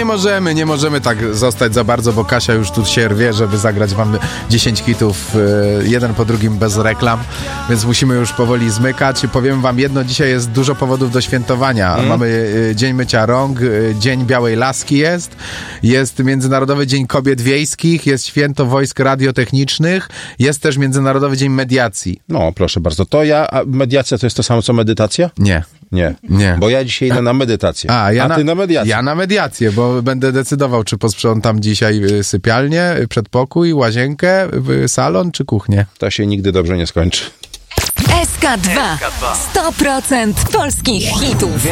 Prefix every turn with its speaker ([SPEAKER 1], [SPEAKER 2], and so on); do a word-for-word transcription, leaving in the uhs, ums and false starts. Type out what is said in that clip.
[SPEAKER 1] nie możemy, nie możemy tak zostać za bardzo, bo Kasia już tu się rwie, żeby zagrać wam dziesięć hitów, jeden po drugim bez reklam, więc musimy już powoli zmykać. Powiem wam jedno, dzisiaj jest dużo powodów do świętowania. Mm. Mamy Dzień Mycia Rąk, Dzień Białej Laski jest, jest Międzynarodowy Dzień Kobiet Wiejskich, jest Święto Wojsk Radiotechnicznych, jest też Międzynarodowy Dzień Mediacji.
[SPEAKER 2] No, proszę bardzo. To ja, a mediacja to jest to samo co medytacja?
[SPEAKER 1] Nie.
[SPEAKER 2] Nie.
[SPEAKER 1] Nie.
[SPEAKER 2] Bo ja dzisiaj idę na medytację.
[SPEAKER 1] A, ja
[SPEAKER 2] a ty
[SPEAKER 1] na,
[SPEAKER 2] na mediację.
[SPEAKER 1] Ja na mediację, bo będę decydował, czy posprzątam dzisiaj sypialnię, przedpokój, łazienkę, salon, czy kuchnię.
[SPEAKER 2] To się nigdy dobrze nie skończy.
[SPEAKER 3] S K dwa. sto procent polskich hitów.